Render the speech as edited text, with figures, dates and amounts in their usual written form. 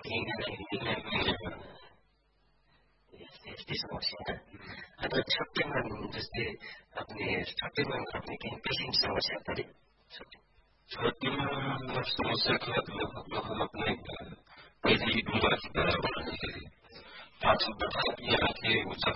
हिंदी में यस्तै समस्या अथवा छुट्टीमा जस्तै छुट्टीमा अपने कहीं किसी समस्या पड़ी छुट्टीमा समस्या क्या हम अपने पहले ही बीमार की बराबर पाँच बता यहाँ के उच्च